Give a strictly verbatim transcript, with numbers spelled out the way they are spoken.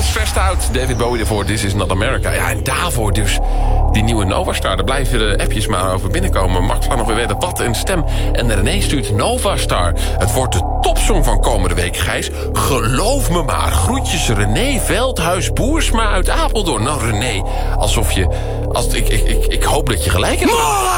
Stressed Out. David Bowie ervoor, This Is Not America. Ja, en daarvoor dus die nieuwe Novastar. Daar blijven de appjes maar over binnenkomen. Max van nog weer de wat en stem. En René stuurt Novastar. Het wordt de topsong van komende week, Gijs. Geloof me maar. Groetjes René Veldhuis Boersma uit Apeldoorn. Nou, René, alsof je... Als, ik, ik, ik, ik hoop dat je gelijk hebt.